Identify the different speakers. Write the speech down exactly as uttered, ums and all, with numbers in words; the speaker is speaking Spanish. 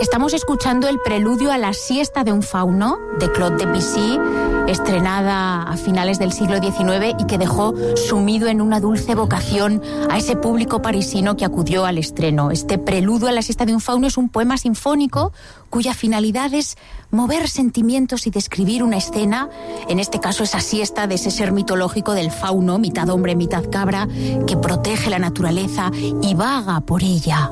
Speaker 1: Estamos escuchando el preludio a la siesta de un fauno de Claude Debussy, estrenada a finales del siglo diecinueve y que dejó sumido en una dulce vocación a ese público parisino que acudió al estreno. Este preludio a la siesta de un fauno es un poema sinfónico cuya finalidad es mover sentimientos y describir una escena, en este caso esa siesta de ese ser mitológico del fauno, mitad hombre, mitad cabra, que protege la naturaleza y vaga por ella.